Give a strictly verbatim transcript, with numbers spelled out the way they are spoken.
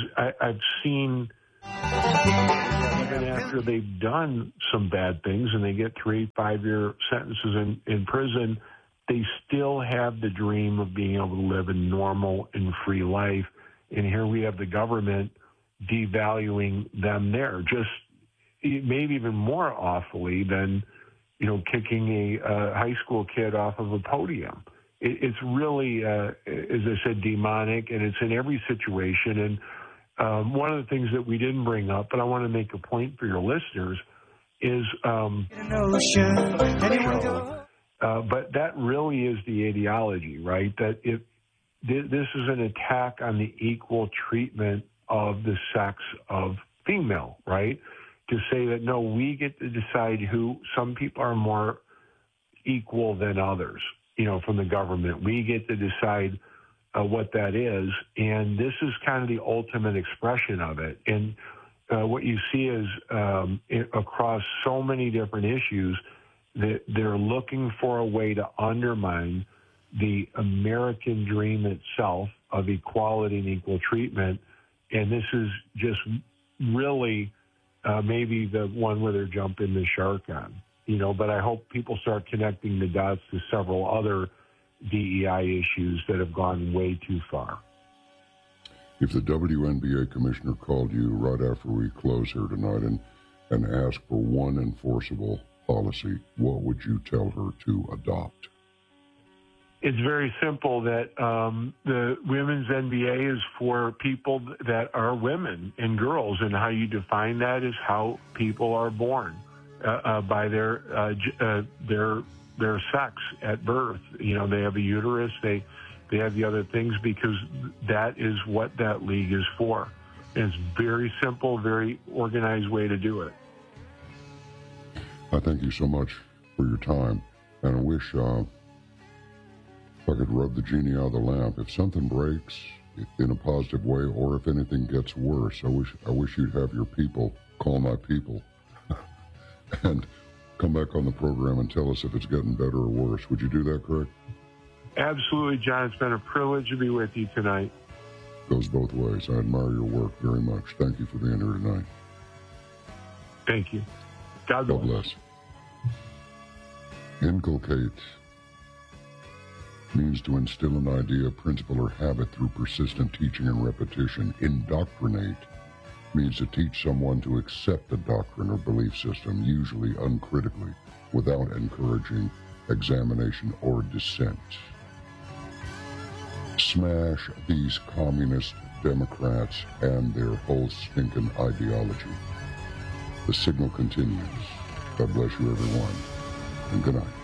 I, I've seen, even after they've done some bad things and they get three, five-year sentences in, in prison, they still have the dream of being able to live a normal and free life. And here we have the government devaluing them there, just maybe even more awfully than, you know, kicking a, a high school kid off of a podium. It, it's really, uh, as I said, demonic, and it's in every situation. And um, one of the things that we didn't bring up, but I want to make a point for your listeners, is um, uh, but that really is the ideology, right? That if th- this is an attack on the equal treatment of the sex of female, right? To say that, no, we get to decide who, some people are more equal than others, you know, from the government. We get to decide uh, what that is. And this is kind of the ultimate expression of it. And uh, what you see is um, it, across so many different issues that they're looking for a way to undermine the American dream itself of equality and equal treatment. And this is just really uh, maybe the one where they're jumping the shark on, you know, but I hope people start connecting the dots to several other D E I issues that have gone way too far. If the W N B A commissioner called you right after we close here tonight and, and asked for one enforceable policy, what would you tell her to adopt? It's very simple that um, the women's N B A is for people that are women and girls, and how you define that is how people are born uh, uh, by their uh, uh, their their sex at birth. You know, they have a uterus, they they have the other things, because that is what that league is for. And it's very simple, very organized way to do it. I thank you so much for your time, and I wish. Uh, If I could rub the genie out of the lamp, if something breaks in a positive way, or if anything gets worse, I wish I wish you'd have your people call my people and come back on the program and tell us if it's getting better or worse. Would you do that, Craig? Absolutely, John. It's been a privilege to be with you tonight. Goes both ways. I admire your work very much. Thank you for being here tonight. Thank you. God bless. God bless. Inculcate means to instill an idea, principle, or habit through persistent teaching and repetition. Indoctrinate means to teach someone to accept a doctrine or belief system, usually uncritically, without encouraging examination or dissent. Smash these communist Democrats and their whole stinking ideology. The signal continues. God bless you, everyone, and good night.